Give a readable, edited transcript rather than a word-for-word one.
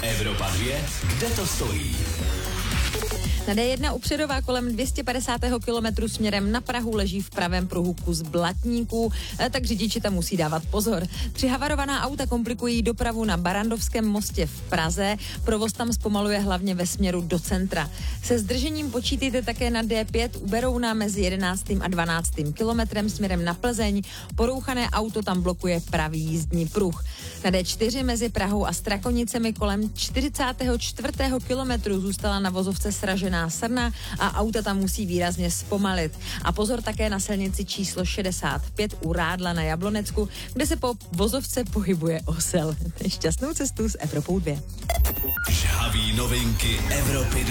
Evropa 2, kde to stojí? Na D1 u Přerova kolem 250. kilometru směrem na Prahu leží v pravém pruhu kus blatníků, tak řidiči tam musí dávat pozor. Přihavarovaná auta komplikují dopravu na Barrandovském mostě v Praze. Provoz tam zpomaluje hlavně ve směru do centra. Se zdržením počítejte také na D5 u Berouna mezi 11. a 12. kilometrem směrem na Plzeň. Porouchané auto tam blokuje pravý jízdní pruh. Na D4 mezi Prahou a Strakonicemi kolem 44. kilometru zůstala na vozovce sražená srna a auta tam musí výrazně zpomalit. A pozor také na silnici číslo 65 u Rádla na Jablonecku, kde se po vozovce pohybuje osel. Šťastnou cestu s Evropou 2. Žhaví novinky Evropy 2.